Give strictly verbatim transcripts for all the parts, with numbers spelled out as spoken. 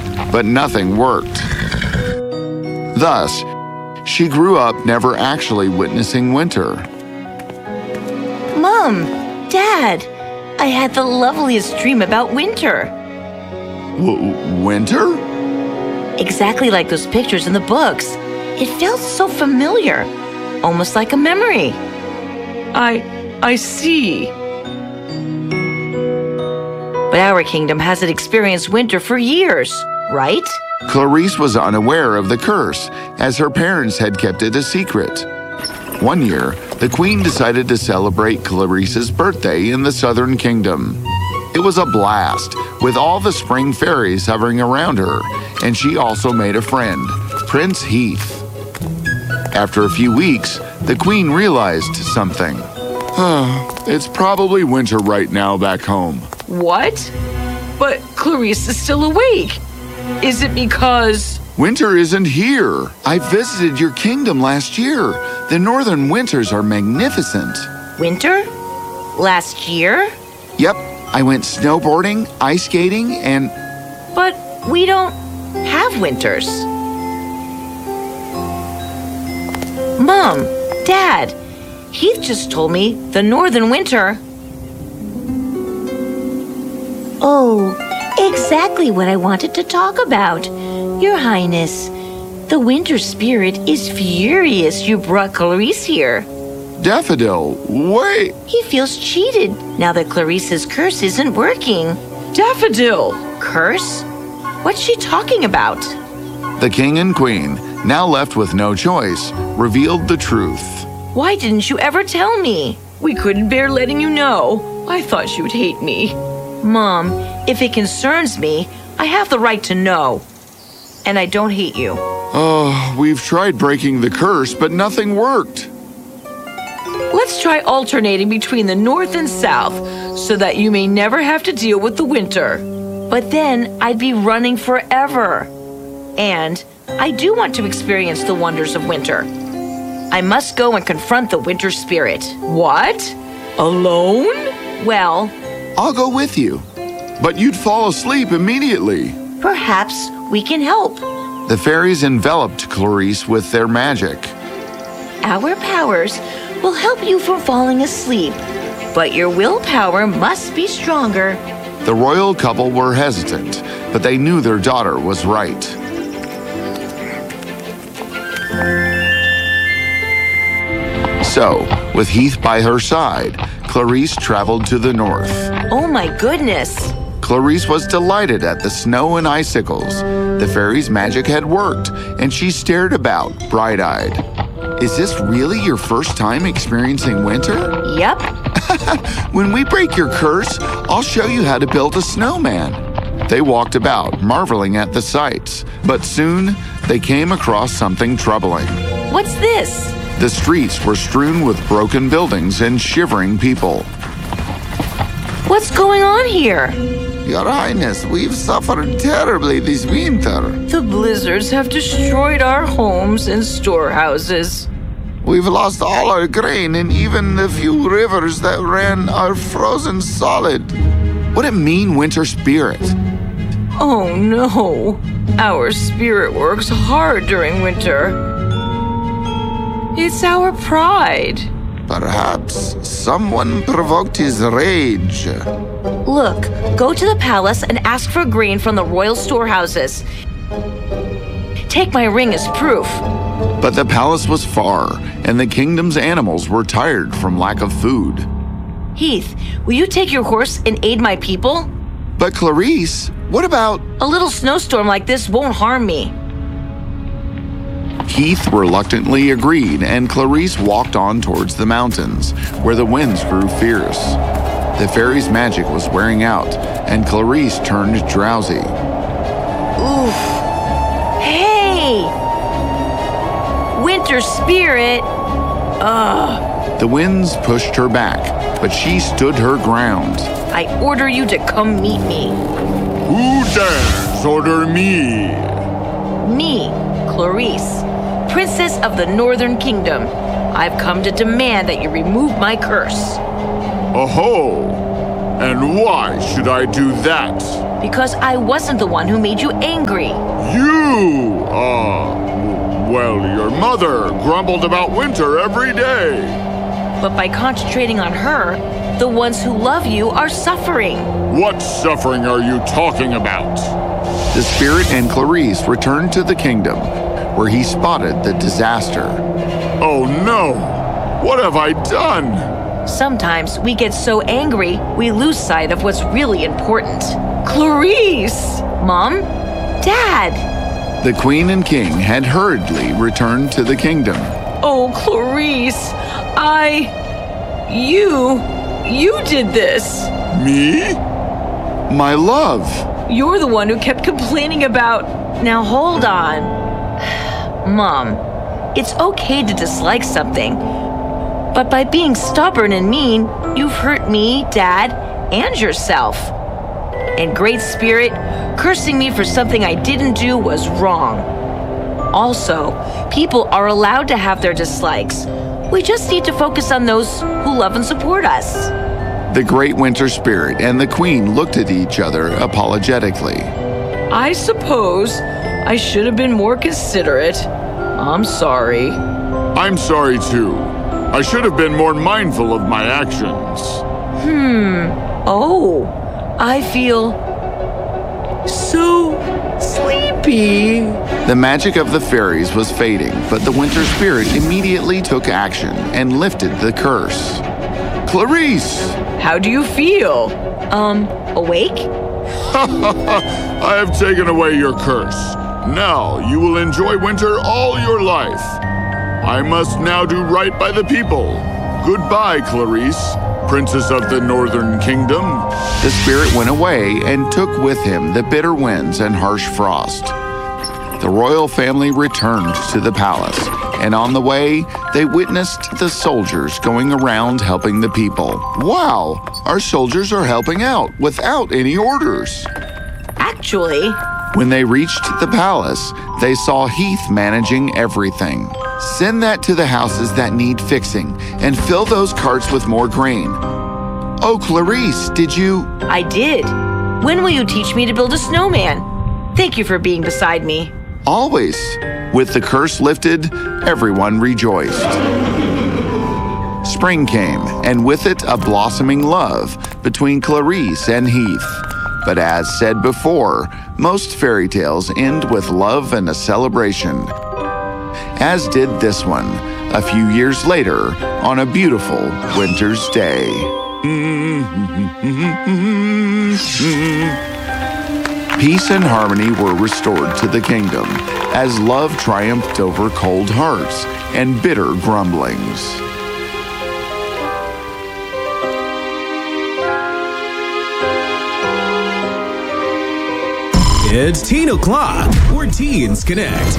but nothing worked. Thus, she grew up never actually witnessing winter. Mom, Dad, I had the loveliest dream about winter. W- winter? Exactly like those pictures in the books. It felt so familiar, almost like a memory. I... I see. But our kingdom hasn't experienced winter for years, right? Clarice was unaware of the curse, as her parents had kept it a secret. One year, the queen decided to celebrate Clarice's birthday in the Southern Kingdom. It was a blast, with all the spring fairies hovering around her, and she also made a friend, Prince Heath. After a few weeks, the queen realized something. It's probably winter right now back home. What? But Clarice is still awake. Is it because... Winter isn't here. I visited your kingdom last year. The northern winters are magnificent. Winter? Last year? Yep, I went snowboarding, ice skating, and... But we don't have winters. Mom, Dad, Heath just told me the northern winter. Oh, exactly what I wanted to talk about. Your Highness, the winter spirit is furious you brought Clarice here. Daffodil, wait! He feels cheated now that Clarice's curse isn't working. Daffodil! Curse? What's she talking about? The king and queen, now left with no choice, revealed the truth. Why didn't you ever tell me? We couldn't bear letting you know. I thought she would hate me. Mom, if it concerns me, I have the right to know. And I don't hate you. Oh, we've tried breaking the curse, but nothing worked. Let's try alternating between the north and south so that you may never have to deal with the winter. But then I'd be running forever. And I do want to experience the wonders of winter. I must go and confront the winter spirit. What? Alone? Well, I'll go with you. But you'd fall asleep immediately. perhaps we can help. The fairies enveloped Clarice with their magic. Our powers will help you from falling asleep, but your willpower must be stronger. The royal couple were hesitant, but they knew their daughter was right. So, with Heath by her side, Clarice traveled to the north. Oh my goodness! Clarice was delighted at the snow and icicles. The fairies' magic had worked, and she stared about, bright-eyed. Is this really your first time experiencing winter? Yep. When we break your curse, I'll show you how to build a snowman. They walked about, marveling at the sights, but soon they came across something troubling. What's this? The streets were strewn with broken buildings and shivering people. What's going on here? Your Highness, we've suffered terribly this winter. The blizzards have destroyed our homes and storehouses. We've lost all our grain, and even the few rivers that ran are frozen solid. What it mean, winter spirit? Oh no, our spirit works hard during winter. It's our pride. Perhaps someone provoked his rage. Look, go to the palace and ask for grain from the royal storehouses. Take my ring as proof. But the palace was far, and the kingdom's animals were tired from lack of food. Heath, will you take your horse and aid my people? But Clarice, what about... A little snowstorm like this won't harm me. Heath reluctantly agreed, and Clarice walked on towards the mountains, where the winds grew fierce. The fairies' magic was wearing out, and Clarice turned drowsy. Oof. Hey! Winter spirit! Ugh. The winds pushed her back, but she stood her ground. I order you to come meet me. Who dares order me? Me, Clarice, Princess of the Northern Kingdom. I've come to demand that you remove my curse. Oh-ho! And why should I do that? because I wasn't the one who made you angry. You, uh, well, your mother grumbled about winter every day. But by concentrating on her, the ones who love you are suffering. What suffering are you talking about? The spirit and Clarice returned to the kingdom, where he spotted the disaster. Oh no! What have I done? Sometimes we get so angry, we lose sight of what's really important. Clarice! Mom? Dad! The queen and king had hurriedly returned to the kingdom. Oh, Clarice, I... You... You did this. Me? My love. You're the one who kept complaining about... Now hold on. Mom, it's okay to dislike something. But by being stubborn and mean, you've hurt me, Dad, and yourself. And Great Spirit, cursing me for something I didn't do was wrong. Also, people are allowed to have their dislikes. We just need to focus on those who love and support us. The Great Winter Spirit and the Queen looked at each other apologetically. I suppose I should have been more considerate. I'm sorry. I'm sorry too. I should have been more mindful of my actions. Hmm. Oh, I feel so sleepy. The magic of the fairies was fading, but the Winter Spirit immediately took action and lifted the curse. Clarice! How do you feel? Um, awake? I have taken away your curse. Now you will enjoy winter all your life. I must now do right by the people. Goodbye, Clarice, Princess of the Northern Kingdom. The spirit went away and took with him the bitter winds and harsh frost. The royal family returned to the palace, and on the way, they witnessed the soldiers going around helping the people. Wow, our soldiers are helping out without any orders. Actually, when they reached the palace, they saw Heath managing everything. Send that to the houses that need fixing and fill those carts with more grain. Oh, Clarice, did you? I did. When will you teach me to build a snowman? Thank you for being beside me. Always. With the curse lifted, everyone rejoiced. Spring came, and with it a blossoming love between Clarice and Heath. But as said before, most fairy tales end with love and a celebration. As did this one, a few years later, on a beautiful winter's day. Peace and harmony were restored to the kingdom, as love triumphed over cold hearts and bitter grumblings. It's teen o'clock, where teens connect.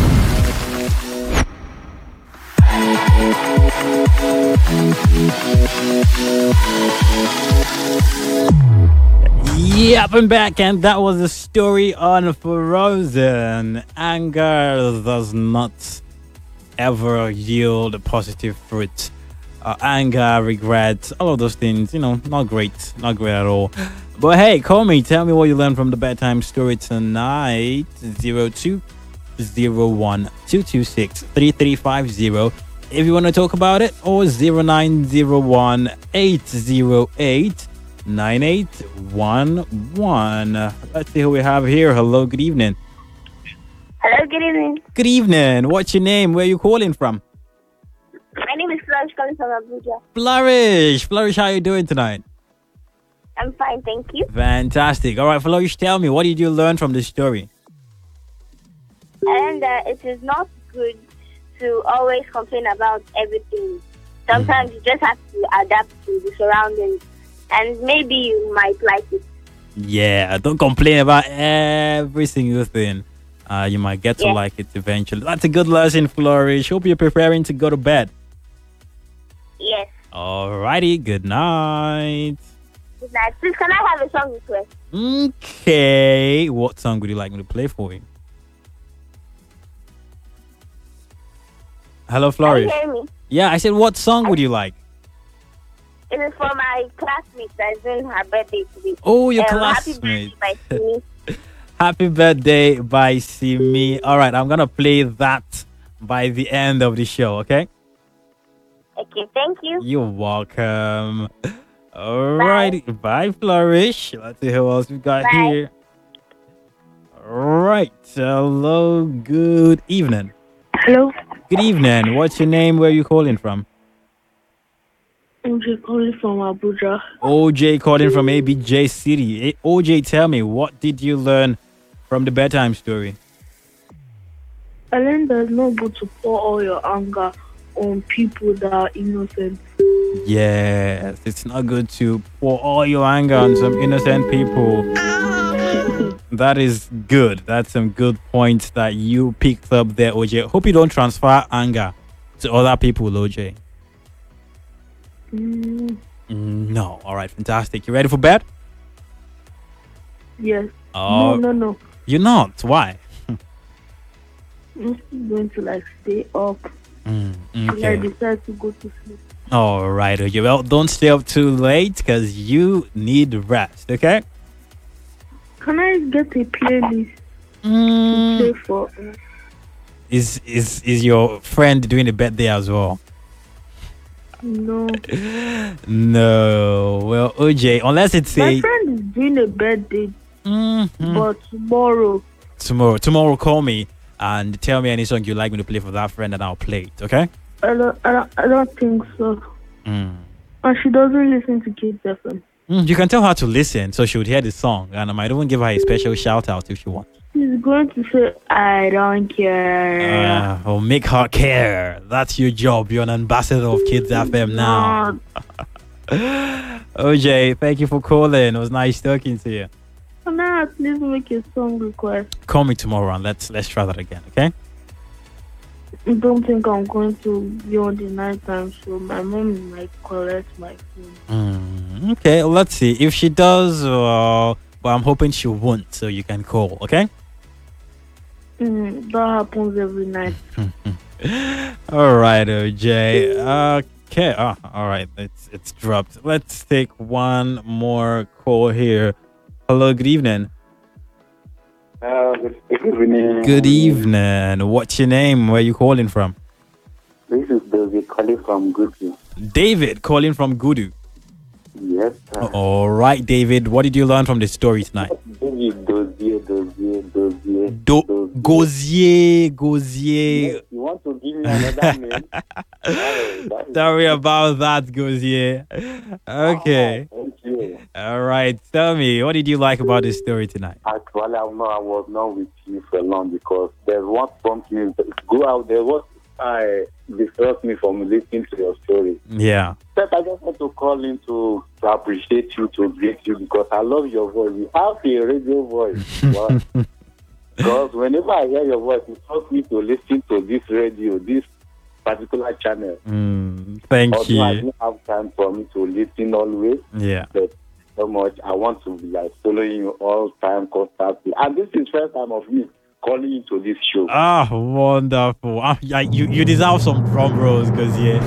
Yep, I'm back, and that was the story on Frozen. Anger does not ever yield positive fruit. Uh, anger, regret, all of those things, you know, not great, not great at all. But hey, call me, tell me what you learned from the bedtime story tonight. zero two zero one two two six three three five zero if you want to talk about it, or zero nine zero one eight zero eight nine eight one one. Let's see who we have here. Hello, good evening. Hello, good evening. Good evening. What's your name? Where are you calling from? My name is Flourish, calling from Abuja. Flourish. Flourish, how are you doing tonight? I'm fine, thank you. Fantastic. All right, Flourish, tell me, what did you learn from this story? And uh, it is not good to always complain about everything. Sometimes mm. you just have to adapt to the surroundings, and maybe you might like it. Yeah, don't complain about every single thing. Uh, you might get to yeah. like it eventually. That's a good lesson, Flourish. Hope you're preparing to go to bed. Yes. Alrighty, good night. Good night. Please, can I have a song request? Okay. What song would you like me to play for you? Hello, Flourish. Can you hear me? Yeah, I said, what song would you like? It is for my classmate that's doing her birthday today. Oh, your um, classmate. Happy birthday, my Happy Birthday by Simi. All right, I'm gonna play that by the end of the show. Okay. Okay, thank you. You're welcome. All right, bye, Flourish. Let's see who else we got Bye. here. All right. Hello. Good evening. Hello, Good evening. What's your name? Where are you calling from? I'm just calling from Abuja. O J calling from A B J City. Hey, O J, tell me, what did you learn from the bedtime story? I learned that it's not good to pour all your anger on people that are innocent. Yes, it's not good to pour all your anger on some innocent people. That is good. That's some good points that you picked up there, O J. Hope you don't transfer anger to other people, O J. Mm, No. All right, fantastic. You ready for bed? yes. Oh, No, no, no. you're not. Why? I'm still going to like stay up Mm, till I okay. decide to go to sleep. All right, okay. Well, don't stay up too late because you need rest, okay? Can I get a playlist to Mm, play for? uh, is is is your friend doing a birthday as well? No. No. Well, O J, unless it's My a friend is doing a birthday, Mhm. but tomorrow. tomorrow, tomorrow, call me and tell me any song you like me to play for that friend, and I'll play it. Okay? I don't, I don't, I don't think so. Mm. And she doesn't listen to Kids F M. Mm, you can tell her to listen so she would hear the song, and I might even give her a special shout out if she wants. She's going to say, I don't care. Uh, or make her care. That's your job. You're an ambassador of Kids F M now. Not. O J, thank you for calling. It was nice talking to you. Can I at least make a song request? Call me tomorrow and let's let's try that again, okay? I don't think I'm going to be on the night time, so my mom might collect my phone. Mm, okay, let's see. If she does, uh, but I'm hoping she won't, so you can call, okay? Mm, that happens every night. All right, O J. Okay. Oh, all right. It's it's dropped. Let's take one more call here. Hello. Good evening. Uh, good evening. Good evening. What's your name? Where are you calling from? This is David calling from Gucci. David calling from Gudu. Yes, sir. All right, David. What did you learn from the story tonight? David Dozier, Dozier, Dozier. Do Dozier. Gozier, Gozier. Yes, you want to give me another name? Oh, that is- Sorry about that, Gozier. Okay. Oh, thank you. All right. Tell me, what did you like about this story tonight? Actually, I'm not, I was not with you for long because there was something. Go out there. What I distressed me from listening to your story. Yeah. But I just want to call in to, to appreciate you, to greet you because I love your voice. You have a radio voice. Wow. Because whenever I hear your voice, it helps me to listen to this radio, this particular channel. Mm, thank Although I you. don't have time for me to listen always, Yeah. but so much I want to be like following you all time constantly. And this is first time of me calling into this show. Ah, wonderful. Ah, yeah, you, you deserve some drum rolls, Gozier.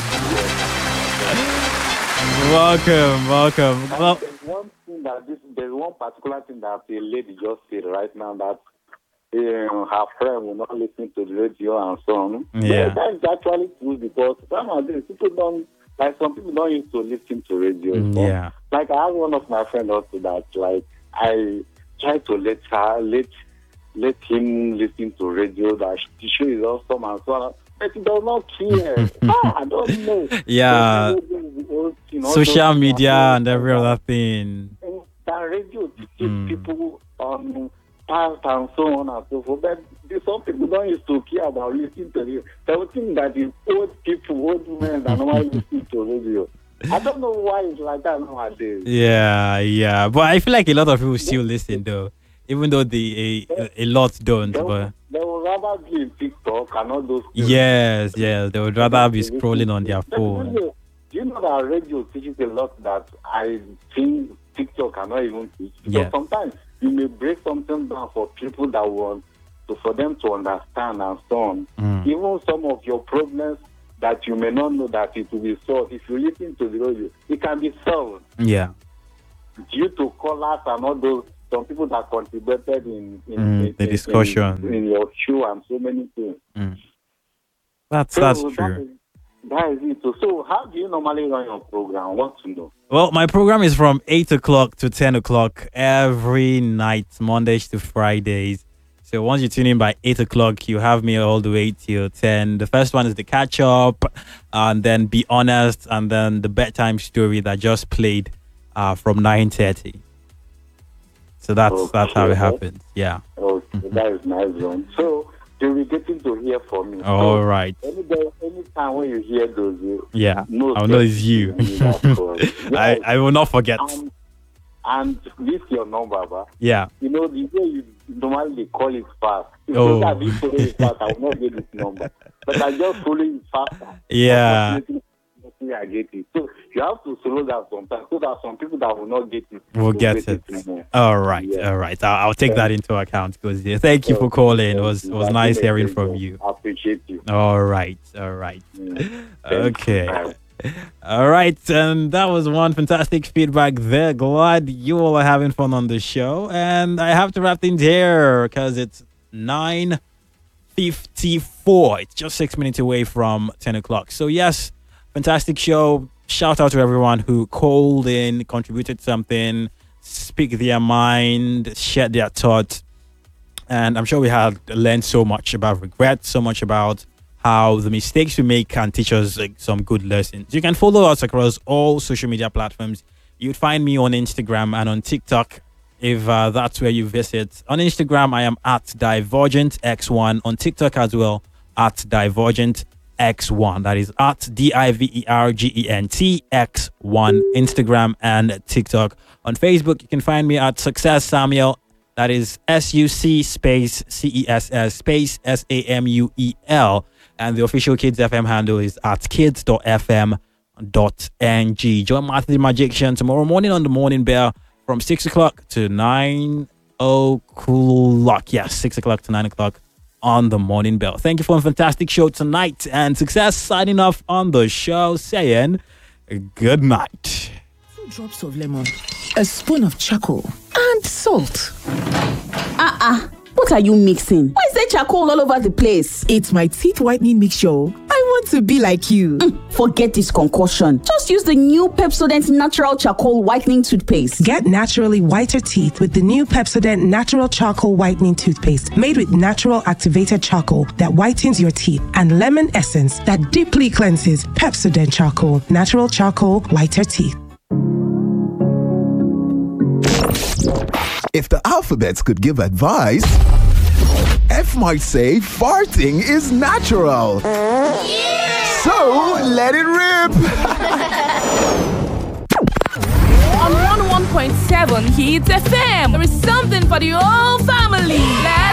Welcome, welcome. And Well, there's one thing that this there's one particular thing that a lady just said right now that um, her friend will not listen to the radio and so on. Yeah. But that's actually true because some of these people don't like some people don't used to listen to radio. Mm, So, yeah. Like I have one of my friends also that like I try to let her let let him listen to radio that the show is awesome and so on. But he does not care. ah, I don't know. Yeah. You know, Social those- media and every other thing. that radio teaches Mm. people on past and so on and so forth. But there's some people don't used to care about listening to radio. They would think that the old people, old men that normally listen to radio. I don't know why it's like that nowadays. Yeah, yeah. But I feel like a lot of people still listen, though. Even though the a, a lot don't, They, but would- they would rather be in TikTok and all those things. yes, yes, they would rather be scrolling on their But phone. radio- Do you know that radio teaches a lot that I think TikTok cannot even teach? Because Yeah. sometimes you may break something down for people that want to, for them to understand and so on. Mm. Even some of your problems that you may not know that it will be solved. If you listen to the radio, it can be solved Yeah. due to callers and all those some people that contributed in, in, Mm, in the in- discussion. in, in your show and so many things. Mm. That's So that's that true. is, that is it. So, so how do you normally run your program? I want to know. Well, my program is from eight o'clock to ten o'clock every night, Mondays to Fridays. So once you tune in by eight o'clock, you have me all the way till ten. The first one is the catch up, and then Be Honest, and then the bedtime story that just played uh, from nine thirty. So that's that's how it Okay. happens. Yeah. Okay, that is nice one. So you'll be getting to hear from me. All so, right. Any day, anytime when you hear those, you Yeah. know I'll know it's you. I, I will not forget. And, and this your number, ba. Yeah. You know, the way you normally call it fast. If Oh. I didn't follow it fast, I will not get this number. But I just follow it faster. Yeah. Unfortunately, I get it. So you have to slow down sometimes so that some people that will not get it We'll will get it. more. All right. Yeah. All right. I'll, I'll take that into account. Because yeah, thank you for calling. It was it was nice hearing from you. I appreciate you. All right. All right. Mm. Okay. Bye. All right. And that was one fantastic feedback there. Glad you all are having fun on the show. And I have to wrap things here because it's nine fifty-four. It's just six minutes away from ten o'clock. So, yes, fantastic show. Shout out to everyone who called in, contributed something, speak their mind, shared their thoughts. And I'm sure we had learned so much about regret, so much about how the mistakes we make can teach us like, some good lessons. You can follow us across all social media platforms. You'd find me on Instagram and on TikTok if uh, that's where you visit. On Instagram, I am at Divergent X one. On TikTok as well, at Divergent X one. That is at D I V E R G E N T X one. Instagram and TikTok. On Facebook, you can find me at Success Samuel. That is S U C space C E S S space S A M U E L. And the official Kids F M handle is at kids dot f m dot n g. Join Martha the Magician tomorrow morning on the Morning Bell from six o'clock to nine o'clock. Yes, six o'clock to nine o'clock on the Morning Bell. Thank you for a fantastic show tonight. And Success signing off on the show saying good night. Two drops of lemon, a spoon of charcoal, and salt. Uh-uh. What are you mixing? Why is there charcoal all over the place? It's my teeth whitening mixture. I want to be like you. Mm, forget this concoction. Just use the new Pepsodent Natural Charcoal Whitening Toothpaste. Get naturally whiter teeth with the new Pepsodent Natural Charcoal Whitening Toothpaste, made with natural activated charcoal that whitens your teeth and lemon essence that deeply cleanses. Pepsodent Charcoal, natural charcoal, whiter teeth. If the alphabets could give advice, F might say farting is natural. Yeah! So let it rip. On one oh one point seven Hits F M, there is something for the whole family. Let's